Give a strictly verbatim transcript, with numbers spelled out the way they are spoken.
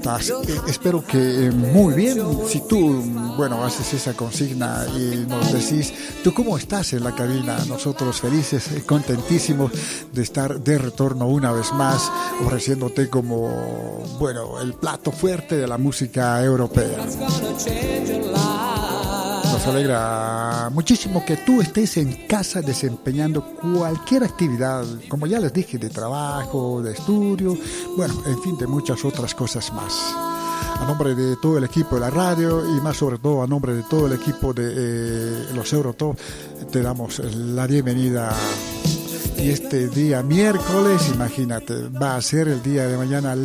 estás? Eh, espero que eh, muy bien. Si tú, bueno, haces esa consigna y nos decís, ¿tú cómo estás en la cabina? Nosotros felices, eh, contentísimos de estar de retorno una vez más, ofreciéndote como, bueno, el plato fuerte de la música europea. Nos alegra muchísimo que tú estés en casa desempeñando cualquier actividad, como ya les dije, de trabajo, de estudio, bueno, en fin, de muchas otras cosas más. A nombre de todo el equipo de la radio y más sobre todo a nombre de todo el equipo de eh, los Eurotop, te damos la bienvenida. Y este día miércoles, imagínate, va a ser el día de mañana